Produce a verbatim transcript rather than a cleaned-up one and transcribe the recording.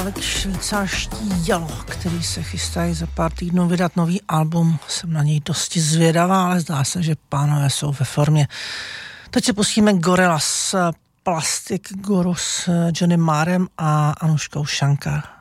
Slávek švýcarští Jalo, který se chystají za pár týdnů vydat nový album. Jsem na něj dosti zvědavá, ale zdá se, že pánové jsou ve formě. Teď se pustíme Gorillaz, Plastic Guru s Johnnym Marrem a Anuškou Shankar.